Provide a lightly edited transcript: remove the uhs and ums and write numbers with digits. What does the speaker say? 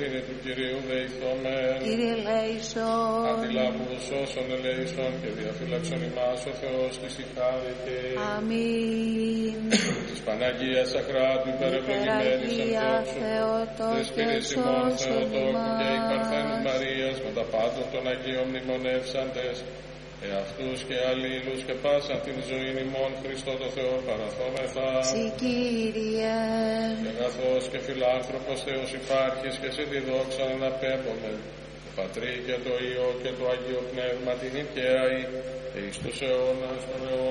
ειρήνη του Κυρίου δεηθόμεν. Κύριε ελέησον. Αντιλάβους όσων ελέησον και διαφύλαξον ημάς ο Θεός της η χάρητη. Αμήν. Της Παναγίας Αχράτου υπερευλογημένης εν Θεότου, Δεσποινής ημών Θεοτόκου και η Παρθένου Μαρίας με τα πάντων των Αγίων μνημονεύσαντες, εαυτούς και αλλήλους και πάσαν την ζωήν ημών Χριστό το Θεό παραθόμεθα. Συ Κύριε. Και αγαθός και φιλάνθρωπος Θεός υπάρχεις και σε τη δόξα αναπέμπομεν, το Πατρί και το Υιό και το Αγίο Πνεύμα την οικαία και εις τους αιώνας των αιώνων.